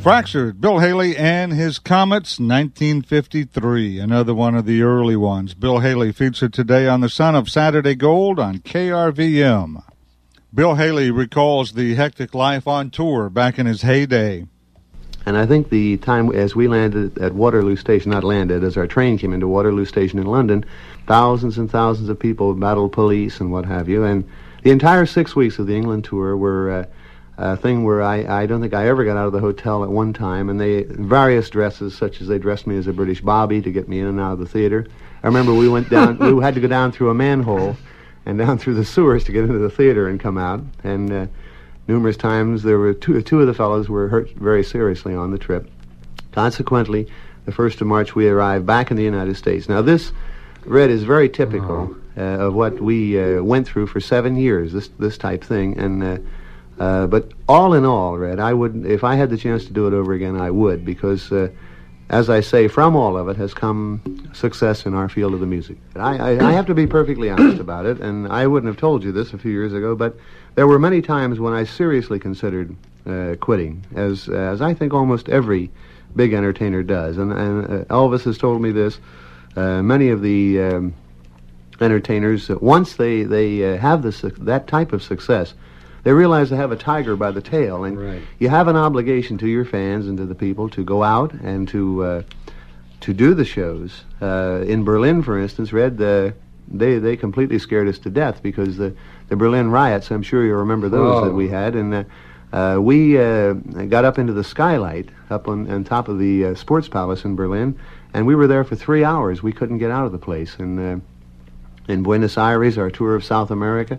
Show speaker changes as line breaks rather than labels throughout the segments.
Fractured, Bill Haley and his Comets, 1953, another one of the early ones. Bill Haley featured today on the Son of Saturday Gold on KRVM. Bill Haley recalls the hectic life on tour back in his heyday.
And I think the time as we landed at Waterloo Station, not landed, as our train came into Waterloo Station in London, thousands and thousands of people battled police and what have you. And the entire 6 weeks of the England tour were a thing where I don't think I ever got out of the hotel at one time. And they, various dresses, such as they dressed me as a British Bobby to get me in and out of the theater. I remember we went down, we had to go down through a manhole and down through the sewers to get into the theater and come out. And numerous times there were two of the fellows were hurt very seriously on the trip. Consequently, the 1st of March we arrived back in the United States. Now this, Red, is very typical of what we went through for 7 years, this type thing. And but all in all, Red, I would, if I had the chance to do it over again, I would, because as I say, from all of it has come success in our field of the music. I have to be perfectly honest about it, and I wouldn't have told you this a few years ago, but there were many times when I seriously considered quitting, as I think almost every big entertainer does. And Elvis has told me this. Many of the entertainers, once they have that type of success, they realize they have a tiger by the tail, and you have an obligation to your fans and to the people to go out and to do the shows. In Berlin, for instance, Red, they completely scared us to death because the Berlin riots, I'm sure you remember those that we had, and we got up into the skylight up on top of the Sports Palace in Berlin, and we were there for 3 hours. We couldn't get out of the place. And in Buenos Aires, our tour of South America,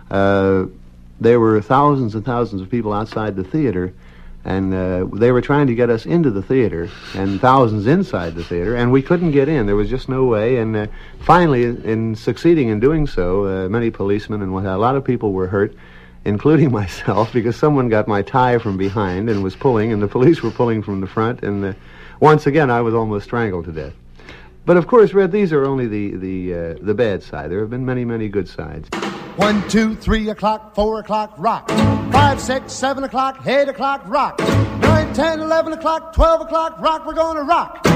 there were thousands and thousands of people outside the theater, and they were trying to get us into the theater, and thousands inside the theater, and we couldn't get in. There was just no way, and finally, in succeeding in doing so, many policemen and a lot of people were hurt, including myself, because someone got my tie from behind and was pulling, and the police were pulling from the front, and once again, I was almost strangled to death. But of course, Red, these are only the bad side. There have been many, many good sides.
1, 2, 3 o'clock, 4 o'clock, rock. 5, 6, 7 o'clock, 8 o'clock, rock. 9, 10, 11 o'clock, 12 o'clock, rock. We're gonna rock.